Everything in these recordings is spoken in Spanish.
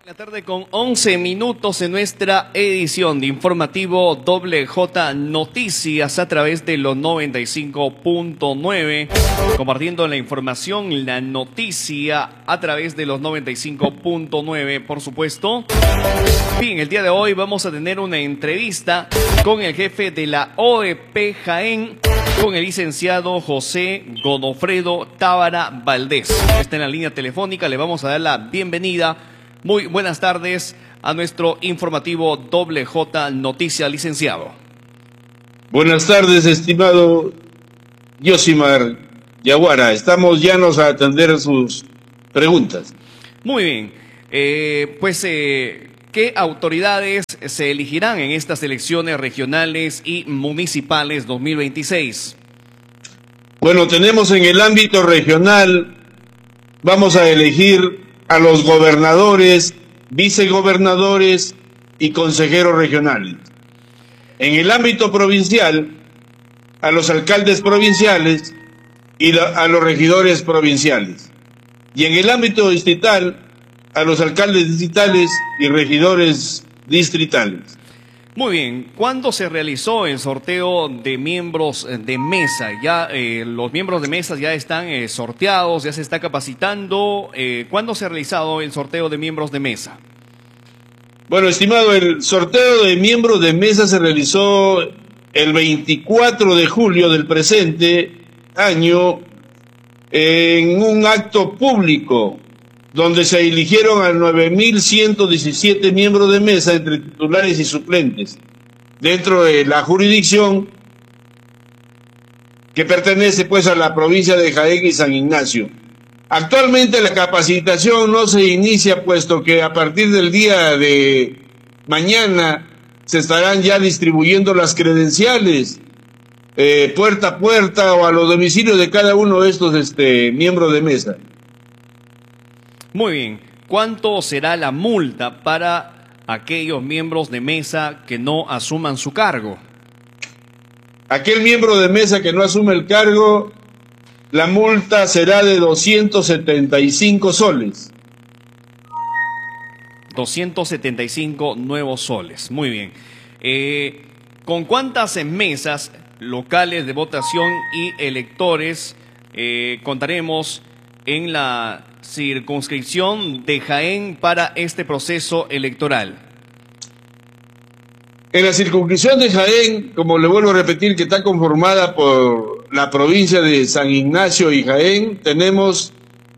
La tarde con 11 minutos en nuestra edición de informativo WJ Noticias a través de los 95.9, compartiendo la información, la noticia a través de los 95.9, por supuesto. Bien, el día de hoy vamos a tener una entrevista con el jefe de la OEP Jaén, con el licenciado José Godofredo Tábara Valdés. Está en la línea telefónica, le vamos a dar la bienvenida. Muy buenas tardes a nuestro informativo WJ Noticias, licenciado. Buenas tardes, estimado Yosimar Yaguara. Estamos llanos a atender sus preguntas. Muy bien. ¿Qué autoridades se elegirán en estas elecciones regionales y municipales 2026? Bueno, tenemos en el ámbito regional, vamos a elegir a los gobernadores, vicegobernadores y consejeros regionales. En el ámbito provincial, a los alcaldes provinciales y a los regidores provinciales. Y en el ámbito distrital, a los alcaldes distritales y regidores distritales. Muy bien, ¿cuándo se realizó el sorteo de miembros de mesa? Ya los miembros de mesa ya están sorteados, ya se está capacitando. ¿Cuándo se ha realizado el sorteo de miembros de mesa? Bueno, estimado, el sorteo de miembros de mesa se realizó el 24 de julio del presente año en un acto público donde se eligieron a 9.117 miembros de mesa entre titulares y suplentes, dentro de la jurisdicción que pertenece pues a la provincia de Jaén y San Ignacio. Actualmente la capacitación no se inicia, puesto que a partir del día de mañana se estarán ya distribuyendo las credenciales puerta a puerta o a los domicilios de cada uno de estos miembros de mesa. Muy bien. ¿Cuánto será la multa para aquellos miembros de mesa que no asuman su cargo? Aquel miembro de mesa que no asume el cargo, la multa será de 275 soles. 275 nuevos soles. Muy bien. ¿Con cuántas mesas locales de votación y electores contaremos en la circunscripción de Jaén para este proceso electoral? En la circunscripción de Jaén, como le vuelvo a repetir, que está conformada por la provincia de San Ignacio y Jaén, tenemos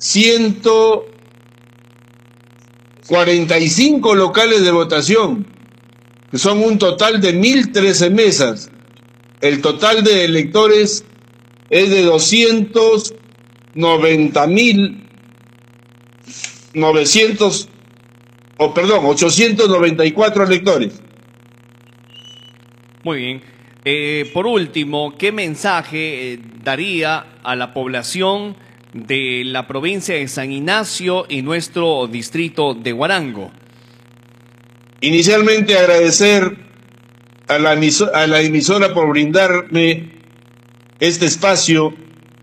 145 locales de votación, que son un total de 1.013 mesas. El total de electores es de 894 electores. Muy bien. Por último, ¿qué mensaje daría a la población de la provincia de San Ignacio y nuestro distrito de Huarango? Inicialmente agradecer a la emisora por brindarme este espacio.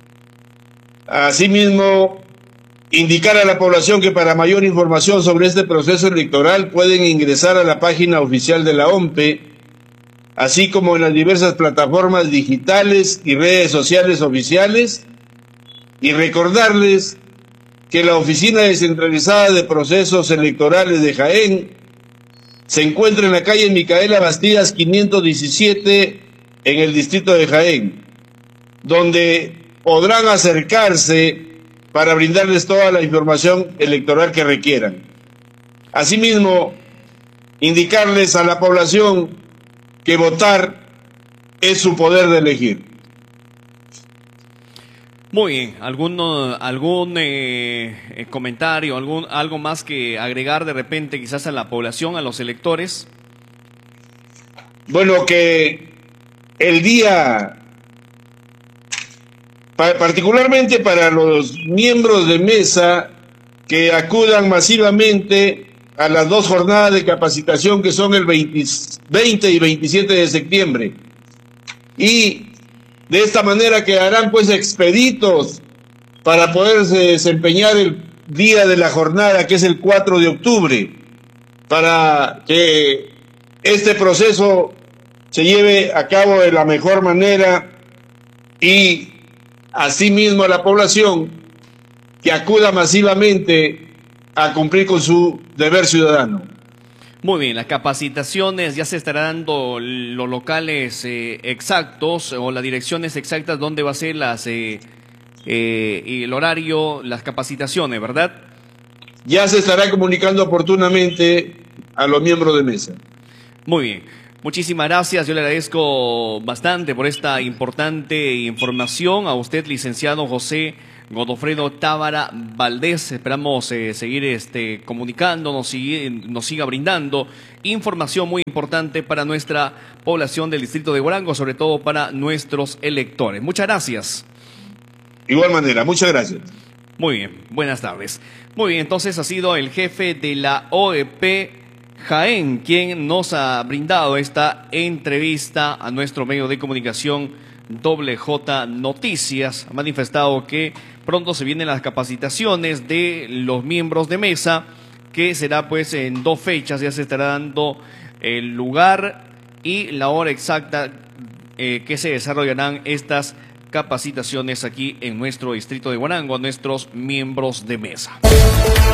Asimismo, indicar a la población que para mayor información sobre este proceso electoral pueden ingresar a la página oficial de la OMPE, así como en las diversas plataformas digitales y redes sociales oficiales, y recordarles que la Oficina Descentralizada de Procesos Electorales de Jaén se encuentra en la calle Micaela Bastidas 517 en el distrito de Jaén, donde podrán acercarse para brindarles toda la información electoral que requieran. Asimismo, indicarles a la población que votar es su poder de elegir. Muy bien. ¿Algún comentario, algo más que agregar de repente quizás a la población, a los electores? Bueno, que el día, particularmente para los miembros de mesa, que acudan masivamente a las dos jornadas de capacitación que son el 20 y 27 de septiembre. Y de esta manera quedarán pues expeditos para poderse desempeñar el día de la jornada, que es el 4 de octubre. para que este proceso se lleve a cabo de la mejor manera y asimismo a la población que acuda masivamente a cumplir con su deber ciudadano. Muy bien, las capacitaciones ya se estarán dando los locales exactos o las direcciones exactas donde va a ser y el horario, las capacitaciones, ¿verdad? Ya se estará comunicando oportunamente a los miembros de mesa. Muy bien, muchísimas gracias. Yo le agradezco bastante por esta importante información a usted, licenciado José Godofredo Tábara Valdés. Esperamos seguir comunicándonos, nos siga brindando información muy importante para nuestra población del distrito de Huarango, sobre todo para nuestros electores. Muchas gracias. De igual manera, muchas gracias. Muy bien, buenas tardes. Muy bien, entonces ha sido el jefe de la OEP Jaén quien nos ha brindado esta entrevista a nuestro medio de comunicación WJ Noticias. Ha manifestado que pronto se vienen las capacitaciones de los miembros de mesa, que será pues en 2 fechas. Ya se estará dando el lugar y la hora exacta que se desarrollarán estas capacitaciones aquí en nuestro distrito de Huarango a nuestros miembros de mesa.